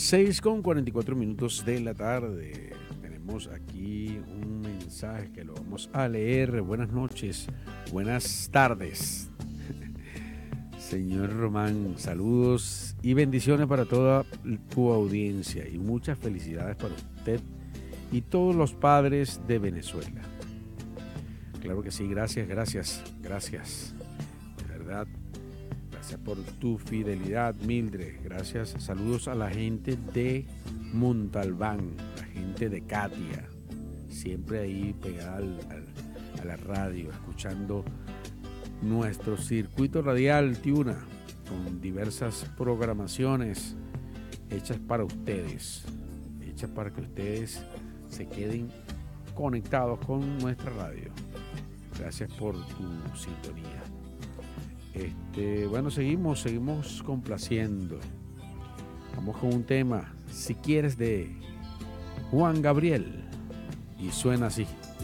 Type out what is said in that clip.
6:44 de la tarde. Tenemos aquí un mensaje que lo vamos a leer. Buenas noches, buenas tardes. Señor Román, saludos y bendiciones para toda tu audiencia y muchas felicidades para usted y todos los padres de Venezuela. Claro que sí, gracias. De verdad, gracias por tu fidelidad, Mildred. Gracias. Saludos a la gente de Montalbán, la gente de Katia, siempre ahí pegada a la radio, escuchando nuestro circuito radial Tiuna, con diversas programaciones hechas para ustedes, hechas para que ustedes se queden conectados con nuestra radio. Gracias por tu sintonía. Bueno, seguimos complaciendo. Vamos con un tema, Si Quieres, de Juan Gabriel, y suena así.